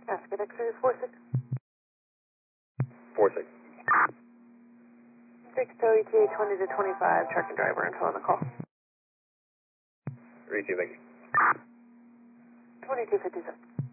Casket X-ray 46. 46. 6 to ETA 20 to 25, truck and driver info on the call. Receive, thank you. 2257.